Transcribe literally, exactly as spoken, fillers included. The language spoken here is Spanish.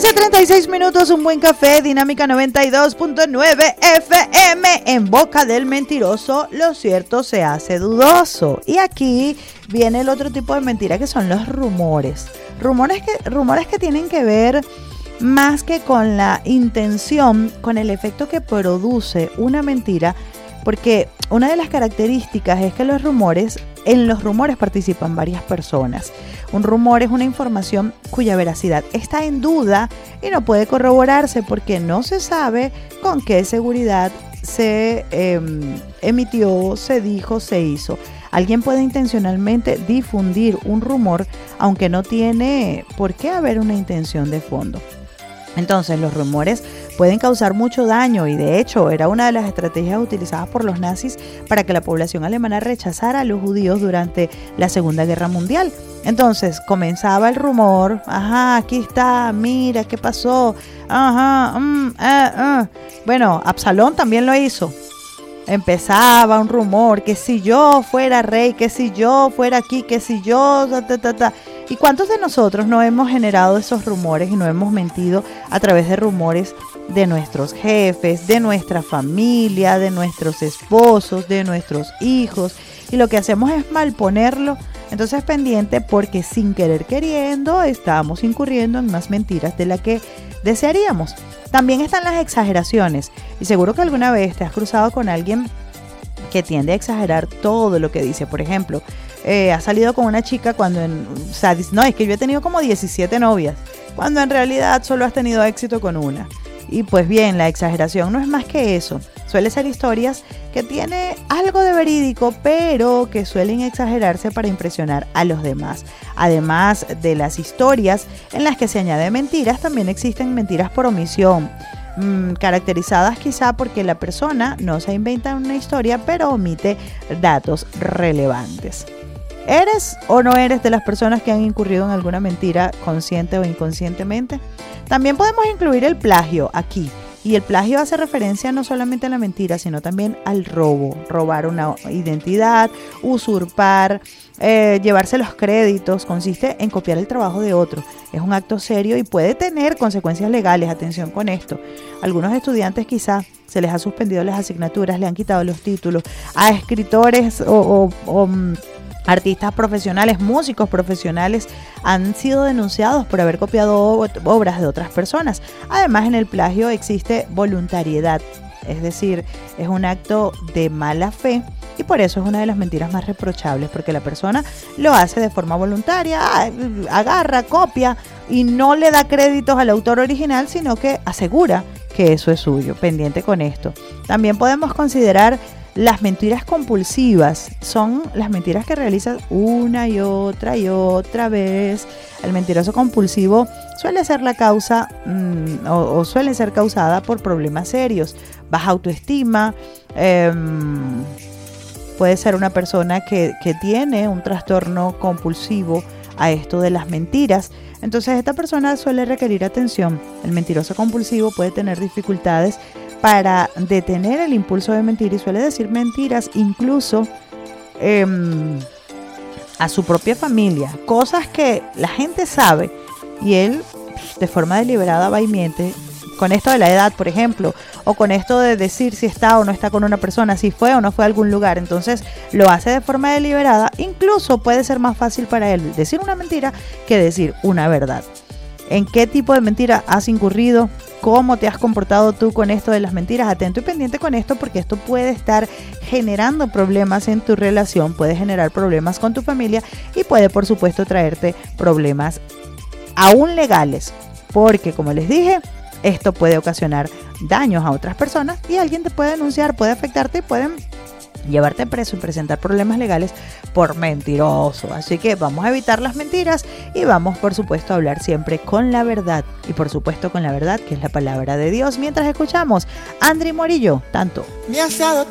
once treinta y seis minutos, un buen café, Dinámica noventa y dos punto nueve F M. En boca del mentiroso, lo cierto se hace dudoso. Y aquí viene el otro tipo de mentira, que son los rumores. Rumores que, rumores que tienen que ver más que con la intención, con el efecto que produce una mentira, porque una de las características es que los rumores, en los rumores participan varias personas. Un rumor es una información cuya veracidad está en duda y no puede corroborarse porque no se sabe con qué seguridad se eh, emitió, se dijo, se hizo. Alguien puede intencionalmente difundir un rumor aunque no tiene por qué haber una intención de fondo. Entonces, los rumores pueden causar mucho daño y de hecho era una de las estrategias utilizadas por los nazis para que la población alemana rechazara a los judíos durante la Segunda Guerra Mundial. Entonces comenzaba el rumor, ajá, aquí está, mira, ¿qué pasó? Ajá, mm, eh, eh. Bueno, Absalón también lo hizo. Empezaba un rumor, que si yo fuera rey, que si yo fuera aquí, que si yo... Ta, ta, ta, ta. ¿Y cuántos de nosotros no hemos generado esos rumores y no hemos mentido a través de rumores de nuestros jefes, de nuestra familia, de nuestros esposos, de nuestros hijos? Y lo que hacemos es malponerlo. Entonces, pendiente, porque sin querer queriendo estamos incurriendo en más mentiras de las que desearíamos. También están las exageraciones. Y seguro que alguna vez te has cruzado con alguien que tiende a exagerar todo lo que dice. Por ejemplo, eh, has salido con una chica cuando, en, o sea, dice, no, es que yo he tenido como diecisiete novias, cuando en realidad solo has tenido éxito con una. Y pues bien, la exageración no es más que eso. Suele ser historias que tiene algo de verídico, pero que suelen exagerarse para impresionar a los demás. Además de las historias en las que se añaden mentiras, también existen mentiras por omisión, mmm, caracterizadas quizá porque la persona no se inventa una historia, pero omite datos relevantes. ¿Eres o no eres de las personas que han incurrido en alguna mentira consciente o inconscientemente? También podemos incluir el plagio aquí. Y el plagio hace referencia no solamente a la mentira, sino también al robo. Robar una identidad, usurpar, eh, llevarse los créditos. Consiste en copiar el trabajo de otro. Es un acto serio y puede tener consecuencias legales. Atención con esto. Algunos estudiantes quizá se les ha suspendido las asignaturas, le han quitado los títulos. A escritores o... o, o artistas profesionales, músicos profesionales han sido denunciados por haber copiado obras de otras personas. Además, en el plagio existe voluntariedad, es decir, es un acto de mala fe y por eso es una de las mentiras más reprochables, porque la persona lo hace de forma voluntaria, agarra, copia y no le da créditos al autor original, sino que asegura que eso es suyo. Pendiente con esto. También podemos considerar las mentiras compulsivas. Son las mentiras que realizas una y otra y otra vez. El mentiroso compulsivo suele ser la causa mmm, o, o suele ser causada por problemas serios, baja autoestima, eh, puede ser una persona que, que tiene un trastorno compulsivo a esto de las mentiras. Entonces esta persona suele requerir atención. El mentiroso compulsivo puede tener dificultades para detener el impulso de mentir y suele decir mentiras incluso eh, a su propia familia, cosas que la gente sabe y él de forma deliberada va y miente. Con esto de la edad, por ejemplo, o con esto de decir si está o no está con una persona, si fue o no fue a algún lugar. Entonces lo hace de forma deliberada. Incluso puede ser más fácil para él decir una mentira que decir una verdad. ¿En qué tipo de mentira has incurrido? ¿Cómo te has comportado tú con esto de las mentiras? Atento y pendiente con esto, porque esto puede estar generando problemas en tu relación, puede generar problemas con tu familia y puede, por supuesto, traerte problemas aún legales. Porque, como les dije, esto puede ocasionar daños a otras personas y alguien te puede denunciar, puede afectarte y pueden llevarte preso y presentar problemas legales por mentiroso. Así que vamos a evitar las mentiras y vamos, por supuesto, a hablar siempre con la verdad. Y por supuesto con la verdad, que es la palabra de Dios, mientras escuchamos Andri Morillo, Tanto. Me has dado